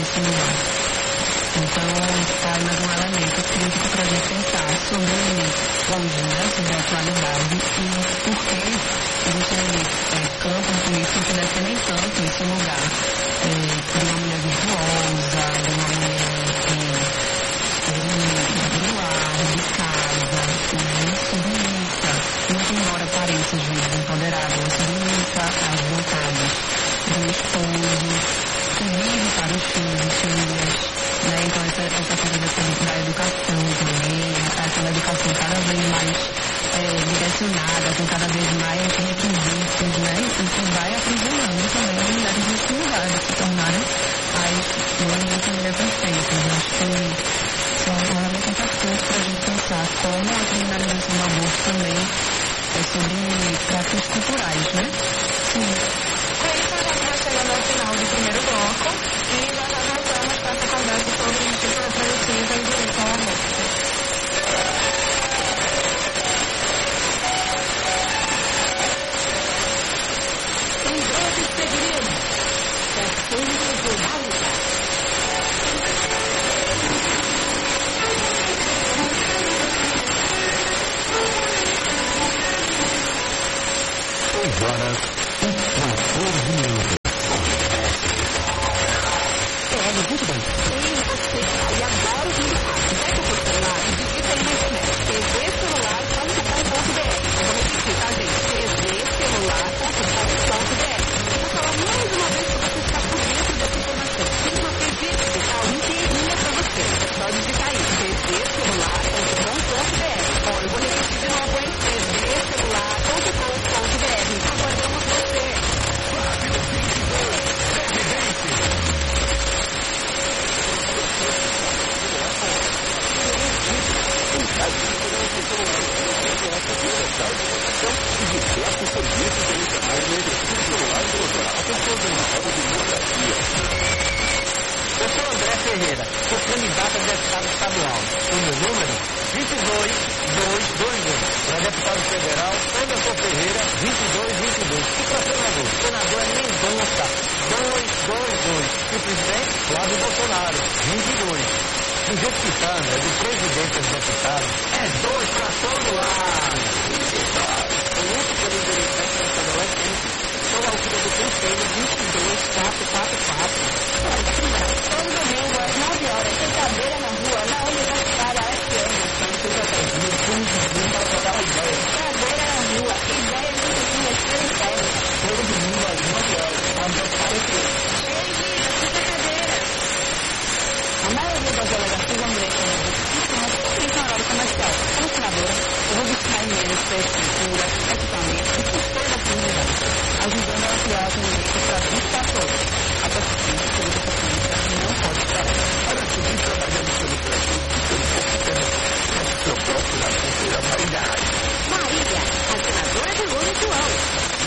desse lugar. Então, está aí mais um elemento crítico para a gente pensar sobre hoje, né, sobre a atualidade e por que existem campos políticos que defendem tanto esse lugar de uma mulher virtuosa, de uma mulher do lar, de casa, submissa, muito embora pareça às vezes empoderada, submissa às vontades do esposo, que vive para os filhos, né? Então essa coisa da educação também, aquela educação cada vez mais direcionada, com cada vez mais requisitos, né? E que vai aprisionando também as mulheres nesse lugar, de se tornarem as mães de família perfeitas. Eu acho que são realmente importantes para a gente pensar como a criminalização do aborto também é sobre práticas culturais, né? Sim. Com isso, a gente vai chegando ao final do primeiro bloco e já voltamos para essa conversa sobre justiça reprodutiva e direito ao aborto. Em breve seguiremos. Questões regionais. 6 horas e 14 minutos. Muito bem. Sim, você. E agora o vídeo fácil. Pega o celular e digita aí na internet. tvcelular.com.br. Vou repetir, tá, gente? tvcelular.com.br. Vou falar mais uma vez para você ficar por dentro dessa informação. Tem uma TV digital inteirinha para você. É só digitar aí. tvcelular.com.br. Ó, eu vou repetir de novo, hein? tvcelular.com.br. Aguardamos você. Eu sou André Ferreira, sou candidato a deputado estadual. O meu número 22221. Para deputado federal, Anderson Ferreira, 2222. E para senador, senador é Mendonça, 222. E presidente, Flávio Bolsonaro, 22. Do jeito que está, né? Do presidente aos deputados, é 2 para todo lado. O luto pelo direito da criança e adolescente sob a altura do Conselho 22444. Todo domingo, às 9 horas, tem cadeira na rua, na Universitária FM. Cadeira na rua, ideias minhas periféricas. Todo domingo, às 9 horas, na Universitária FM. Ei, Gina, fica a cadeira. A maioria das delegacias da mulher funcionam totalmente no horário comercial. Como senadora, eu vou buscar emendas para a estrutura,